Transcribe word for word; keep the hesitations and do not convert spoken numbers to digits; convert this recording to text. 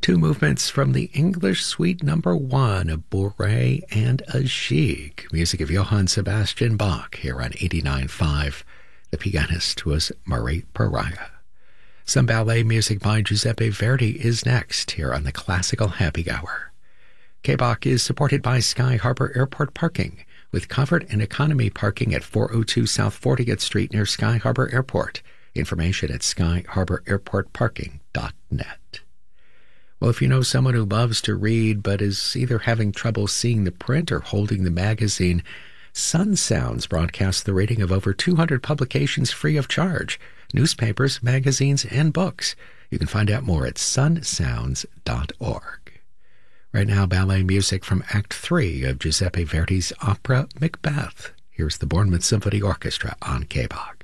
Two movements from the English Suite Number One of Bourrée and Ajig, music of Johann Sebastian Bach, here on eighty-nine point five. The pianist was Marie Pariah. Some ballet music by Giuseppe Verdi is next, here on the Classical Happy Hour. K-Bach is supported by Sky Harbor Airport Parking, with comfort and economy parking at four oh two South fortieth Street near Sky Harbor Airport. Information at sky harbor airport parking dot net. Well, if you know someone who loves to read but is either having trouble seeing the print or holding the magazine, Sun Sounds broadcasts the reading of over two hundred publications free of charge, newspapers, magazines, and books. You can find out more at sun sounds dot org. Right now, ballet music from Act three of Giuseppe Verdi's opera Macbeth. Here's the Bournemouth Symphony Orchestra on K-Bach.